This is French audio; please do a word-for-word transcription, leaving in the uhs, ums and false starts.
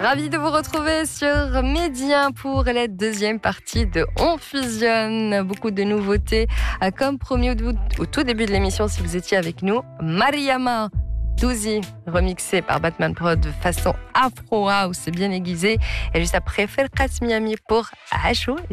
Ravi de vous retrouver sur Média pour la deuxième partie de On Fusionne. Beaucoup de nouveautés, comme promis au tout début de l'émission si vous étiez avec nous. Mariama Douzi, remixé par Batman Prod de façon afro house, bien aiguisée. Et juste après, Ferkat Miami pour Achou.